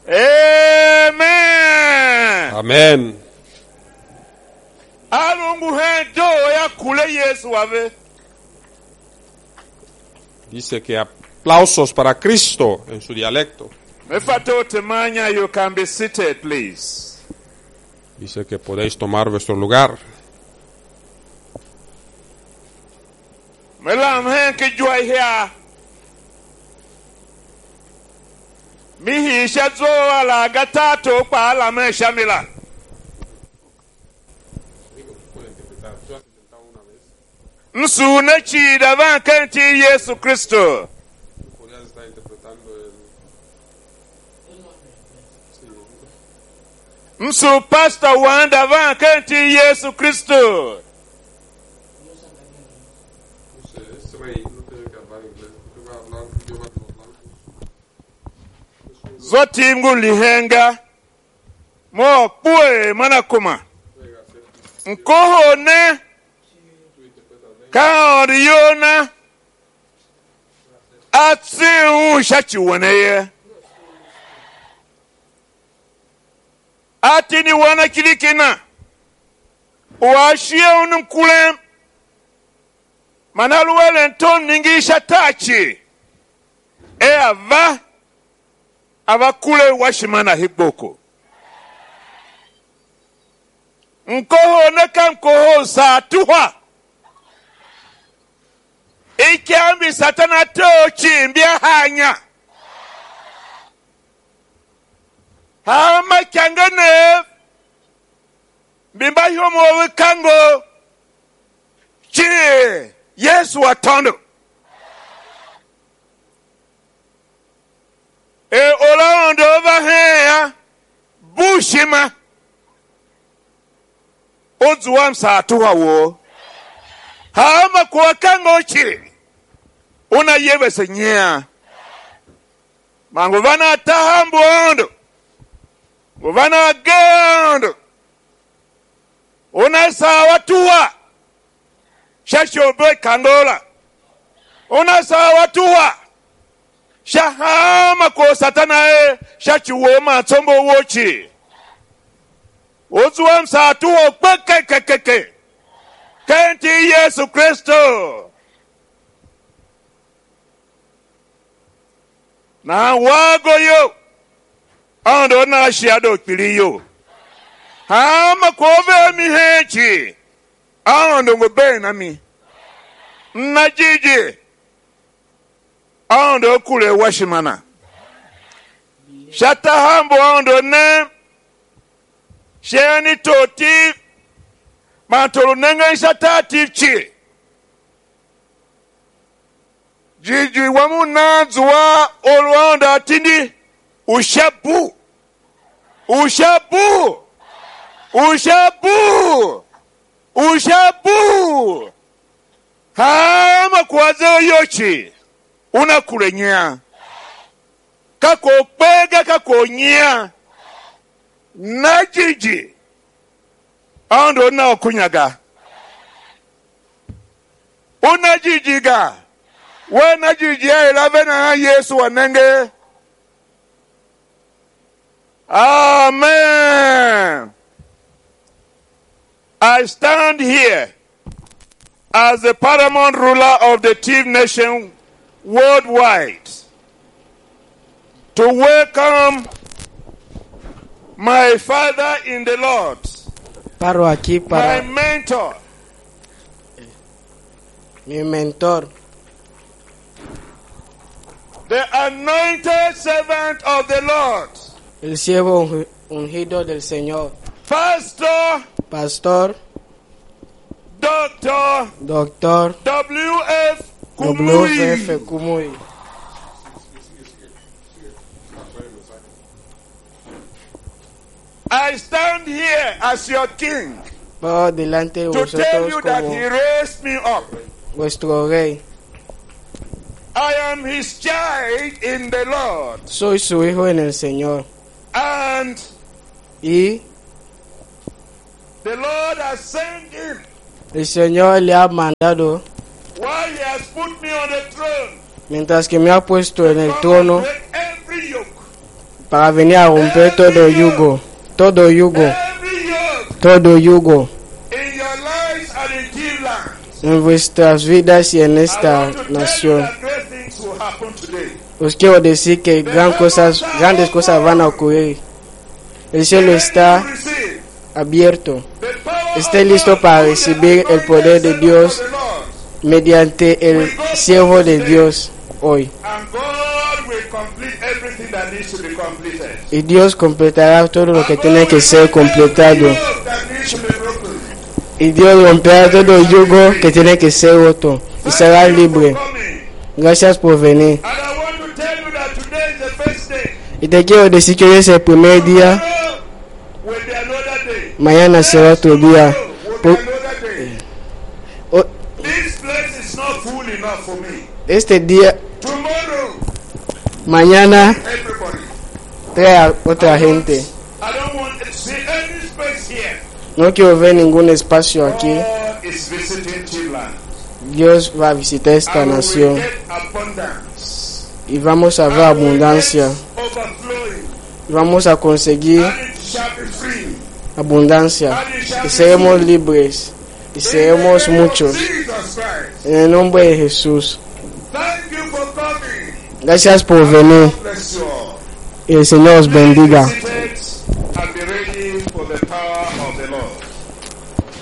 Amen. Amén. Dice que aplausos para Cristo en su dialecto. You can be seated, please. Dice que podéis tomar vuestro lugar. Mihi shazo ala gatato pa ala me shamila. Nsu na chi davan kanti Yesu Kristo. Nsu pastor wan davan kanti Yesu Kristo. Zotingu lihenga mo pue manakuma nkoho ne kaoriona atsi shachi waneye atini wana kilikina washie unumkule manaluwele nton ningi shatachi ava abakule washimana hiboko nkoho neka nkoho satuwa ikiambi satana tochi mbia hanya hama kyangane mbimba yomo wikango chi Yesu watondo Olando over here, Bushima. Ozuam Satuwa wo. Hama kwa kangochi. Una yebe senyea. Mangovana tahambu ondo. Govana gando. Una sawatua. Shashobe kandola. Una sawatua. Shahama ko satana shachi woma tsombo wochi ozuam satu okpekekekeke kenti Yesu Kristo na wago yo ando na shiado kpiri yo hama ko ve mi hechi ando ngobe na mi na jiji Ando kule washimana. Shata hambo ando ne. Sheni toti. Mantolo nenga shata tifchi. Jiji wamu nanzwa olwanda tindi. Ushabu. Ushabu. Ushabu. Ushabu. Hama kwazo yochi. Una kurenya kako pega kako nyia najiji ando na okunyaga una jijiga we najiji ya 11 Yesu wanenge. Amen. I stand here as the paramount ruler of the Tiv nation worldwide to welcome my father in the Lord, my mentor, mi mentor, the anointed servant of the Lord, el siervo ungido del Señor, pastor, doctor W.F. Kumuyi. I stand here as your king delante de to vosotros tell you that como he raised me up. vuestro rey. I am his child in the Lord. Soy su hijo en el Señor. And Y the Lord has sent him. El Señor le ha mandado, While he has put me on the throne, mientras que me ha puesto en el trono, para venir a romper todo yugo, every yoke todo yugo in your lives and in Cleveland. en vuestras vidas y en I esta want to tell you nación. that great things will happen today. Os quiero decir que grandes cosas van a ocurrir. El cielo está You receive abierto. the power Esté of listo God para through recibir the el poder de anointing Dios of the Lord. mediante el siervo de Dios hoy. And God will complete everything that needs to be completed. Y Dios completará todo lo que tiene que ser completado. Every yoke that needs to be broken. Y Dios romperá todo el yugo que tiene que ser roto. Y será Thank you libre. for coming. Gracias por venir. And I want to tell you that today is the first day. Y te quiero decir que hoy es el primer día. Tomorrow will be another day. Mañana será otro día. Tomorrow will be Por- another day. o- This place is not full enough for me. Este día, Tomorrow, mañana everybody. trae a otra gente. I don't want to see any space here. No quiero ver ningún espacio aquí. God is visiting Cleveland. Dios va a visitar esta And we will nación get abundance. y vamos a ver And we will abundancia. get overflowing. Vamos a conseguir And it shall be free. abundancia And it shall y be seremos free. libres y In seremos the name of muchos. Jesus Christ. En el nombre de Jesús. Thank you for coming. Gracias por venir God bless you all. y el Señor os bendiga. Visited